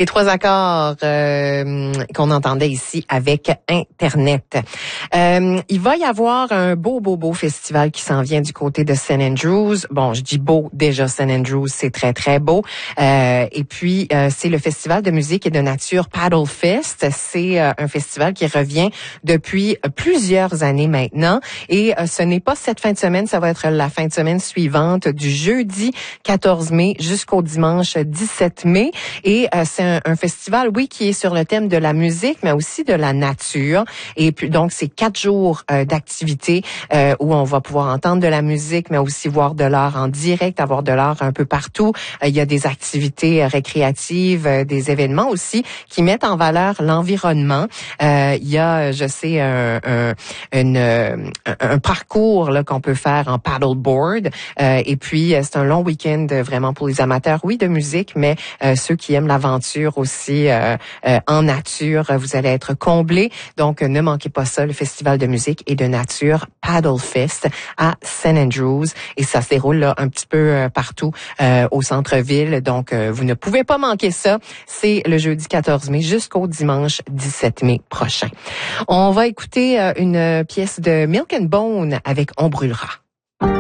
Les trois accords qu'on entendait ici avec Internet. Il va y avoir un beau festival qui s'en vient du côté de St. Andrews. Bon, je dis beau, déjà St. Andrews, c'est très, très beau. Et puis, c'est le festival de musique et de nature Paddle Fest. C'est un festival qui revient depuis plusieurs années maintenant. Et ce n'est pas cette fin de semaine, ça va être la fin de semaine suivante, du jeudi 14 mai jusqu'au dimanche 17 mai. Et c'est un festival, oui, qui est sur le thème de la musique, mais aussi de la nature. Et puis donc, c'est 4 jours d'activités où on va pouvoir entendre de la musique, mais aussi voir de l'art en direct, avoir de l'art un peu partout. Il y a des activités récréatives, des événements aussi qui mettent en valeur l'environnement. Il y a, je sais, un parcours là qu'on peut faire en paddleboard. Et puis, c'est un long week-end vraiment pour les amateurs, oui, de musique, mais ceux qui aiment l'aventure aussi en nature, vous allez être comblés. Donc, ne manquez pas ça, le Festival de musique et de nature Paddle Fest à St. Andrews. Et ça se déroule là, un petit peu partout au centre-ville. Donc, vous ne pouvez pas manquer ça. C'est le jeudi 14 mai jusqu'au dimanche 17 mai prochain. On va écouter une pièce de Milk and Bone avec On brûlera.